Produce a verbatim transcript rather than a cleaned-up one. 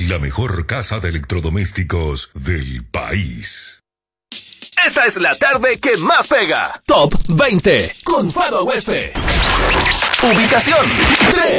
la mejor casa de electrodomésticos del país. Esta es la tarde que más pega. Top veinte con Faro Huespe. Ubicación tres.